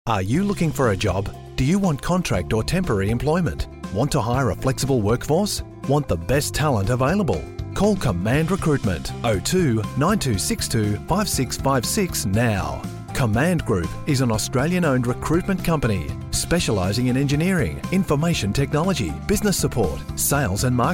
Are you looking for a job? Do you want contract or temporary employment? Want to hire a flexible workforce? Want the best talent available? Call Command Recruitment 02 9262 5656 now. Command Group is an Australian-owned recruitment company specialising in engineering, information technology, business support, sales and marketing.